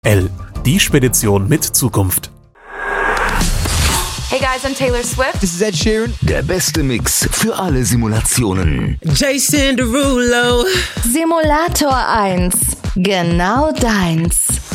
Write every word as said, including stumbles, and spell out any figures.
L. Die Spedition mit Zukunft. Hey guys, I'm Taylor Swift. This is Ed Sheeran. Der beste Mix für alle Simulationen. Jason Derulo. Simulator eins. Genau deins.